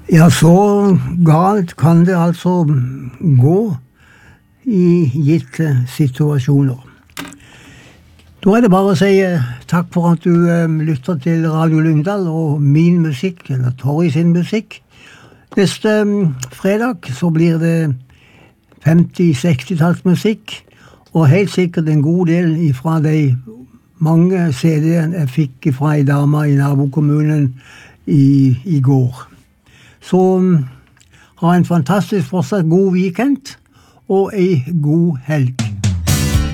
Ja, så galt kan det altså gå i gitte situasjoner. Da er det bare å si takk for at du lytter til Radio Lyngdal og min musikk, eller Torry sin musikk. Neste fredag så blir det 50-60-tallsmusikk, og helt sikkert en god del fra de mange CD-en jeg fikk fra en dame i nabokommunen i går. Så ha en fantastisk fortsatt god weekend og en god helg.